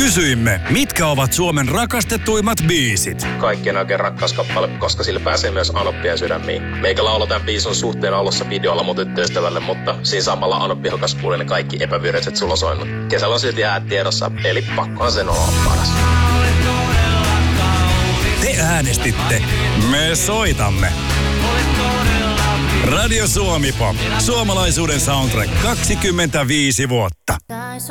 Kysyimme, mitkä ovat Suomen rakastetuimmat biisit. Kaikkien oikein rakkaus kappale, koska sillä pääsee myös Anoppien sydämiin. Meikä laulaa tämän biisin suhteen alussa videolla mun tyttöystävälle, mutta siinä samalla Anoppi hokas kuuli ne kaikki epäviralliset sulosoinnut. Kesällä on silti jäät tiedossa, eli pakkohan sen olla paras. Te äänestitte. Me soitamme. Radio Suomi Pop. Suomalaisuuden soundtrack 25 vuotta.